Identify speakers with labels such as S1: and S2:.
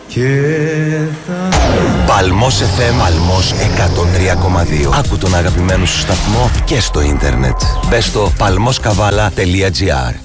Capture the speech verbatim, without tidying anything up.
S1: Παλμός εφ εμ, Παλμός εκατόν τρία κόμμα δύο. Άκου τον αγαπημένο σου σταθμό και στο ίντερνετ. Μπες στο παλμός καβάλα τελεία τζι άρ.